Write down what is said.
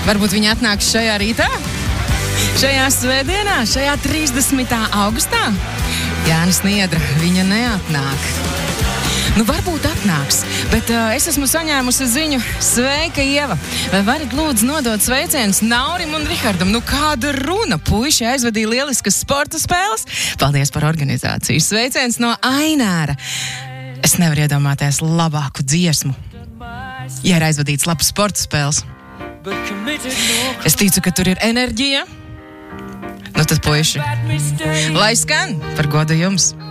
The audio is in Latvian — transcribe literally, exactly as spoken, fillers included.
Varbūt viņi atnāks šajā rītā? Šajā svētdienā, šajā trīsdesmitā augustā? Jānis Niedra, viņa neatnāk. Nu, varbūt atnāks, bet uh, es esmu saņēmusi ziņu. Sveika, Ieva! Vai varat lūdzu nodot sveicienus Naurim un Rihardam? Nu, kāda runa? Puiši aizvadīja lieliskas sporta spēles. Paldies par organizāciju. Sveiciens no Aināra. Es nevaru iedomāties labāku dziesmu, ja ir aizvadīts labas sporta spēles. Es ticu, ka tur ir enerģija. Nu tad, puiši, lai skan par godu jums!